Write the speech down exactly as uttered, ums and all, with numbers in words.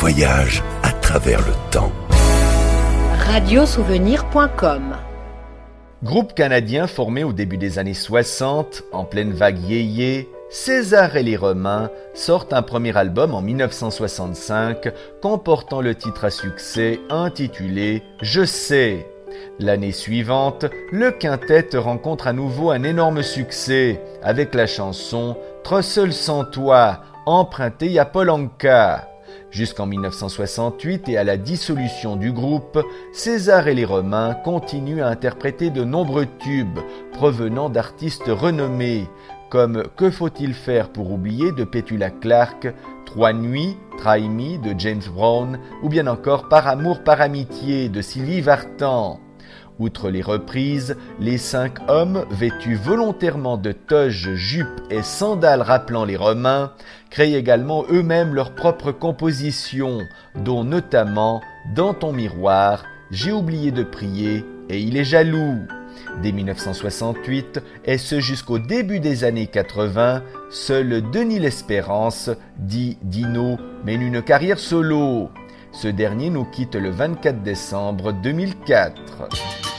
voyage à travers le temps. radio souvenir point com. Groupe canadien formé au début des années soixante, en pleine vague yéyé, César et les Romains sortent un premier album en dix-neuf cent soixante-cinq comportant le titre à succès intitulé « Je sais ». L'année suivante, le quintet rencontre à nouveau un énorme succès avec la chanson « Trop seul sans toi » empruntée à Paul Anka. Jusqu'en dix-neuf cent soixante-huit et à la dissolution du groupe, César et les Romains continuent à interpréter de nombreux tubes provenant d'artistes renommés, comme Que faut-il faire pour oublier de Petula Clark, Trois nuits, Try Me de James Brown, ou bien encore Par amour, par amitié de Sylvie Vartan. Outre les reprises, les cinq hommes, vêtus volontairement de toges, jupes et sandales rappelant les Romains, créent également eux-mêmes leurs propres compositions, dont notamment Dans ton miroir, J'ai oublié de prier et Il est jaloux. Dès dix-neuf cent soixante-huit, et ce jusqu'au début des années quatre-vingts, seul Denis L'Espérance, dit Dino, mène une carrière solo. Ce dernier nous quitte le vingt-quatre décembre deux mille quatre.